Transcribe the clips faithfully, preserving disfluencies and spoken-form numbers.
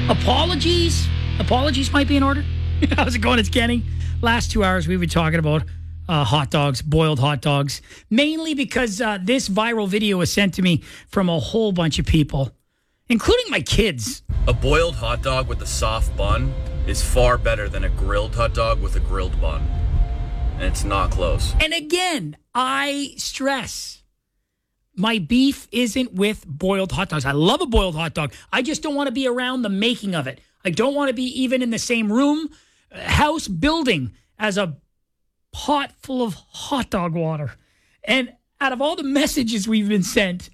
Apologies. Apologies might be in order. How's it going? It's Kenny. Last two hours we've been talking about uh, hot dogs, boiled hot dogs, mainly because uh, this viral video was sent to me from a whole bunch of people, including my kids. A boiled hot dog with a soft bun is far better than a grilled hot dog with a grilled bun. And it's not close. And again, I stress, my beef isn't with boiled hot dogs. I love a boiled hot dog. I just don't want to be around the making of it. I don't want to be even in the same room, house, building as a pot full of hot dog water. And out of all the messages we've been sent,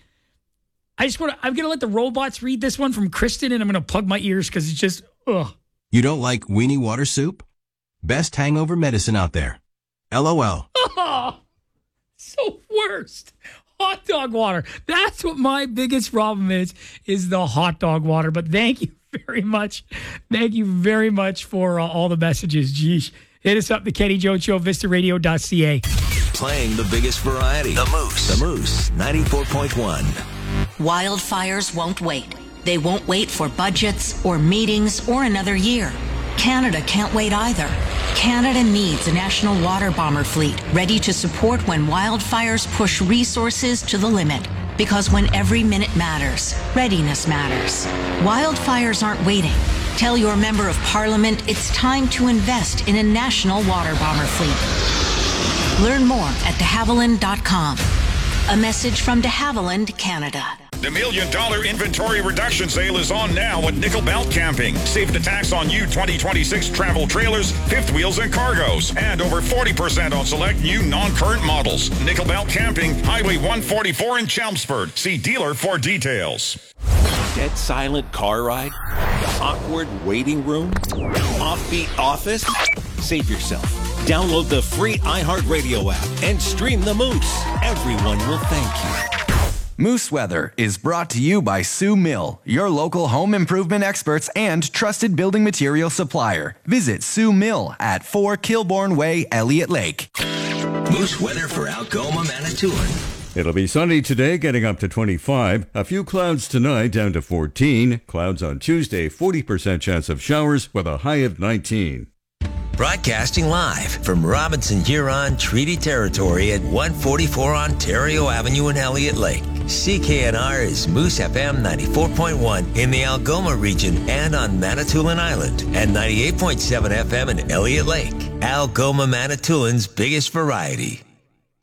I just want to, I'm going to let the robots read this one from Kristen, and I'm going to plug my ears because it's just, ugh. You don't like weenie water soup? Best hangover medicine out there. LOL. Oh, so worst. Hot dog water. That's what my biggest problem is, is the hot dog water. But thank you very much. Thank you very much for uh, all the messages. Geesh. Hit us up, the Kenny Jones Show, vista radio dot c a. Playing the biggest variety. The Moose. The Moose, ninety-four point one. Wildfires won't wait. They won't wait for budgets or meetings or another year. Canada can't wait either. Canada needs a national water bomber fleet ready to support when wildfires push resources to the limit. Because when every minute matters, readiness matters. Wildfires aren't waiting. Tell your member of parliament it's time to invest in a national water bomber fleet. Learn more at de havilland dot com. A message from de Havilland, Canada. The Million Dollar Inventory Reduction Sale is on now at Nickel Belt Camping. Save the tax on new twenty twenty-six travel trailers, fifth wheels, and cargos. And over forty percent on select new non-current models. Nickel Belt Camping, Highway one forty-four in Chelmsford. See dealer for details. Dead silent car ride? Awkward waiting room? Offbeat office? Save yourself. Download the free iHeartRadio app and stream the Moose. Everyone will thank you. Moose Weather is brought to you by Sue Mill, your local home improvement experts and trusted building material supplier. Visit Sue Mill at four Kilbourne Way, Elliott Lake. Moose weather for Algoma, Manitoulin. It'll be sunny today, getting up to twenty-five. A few clouds tonight, down to fourteen. Clouds on Tuesday, forty percent chance of showers with a high of nineteen. Broadcasting live from Robinson Huron Treaty Territory at one forty-four Ontario Avenue in Elliott Lake. C K N R is Moose F M ninety-four point one in the Algoma region and on Manitoulin Island, and ninety-eight point seven F M in Elliott Lake. Algoma, Manitoulin's biggest variety.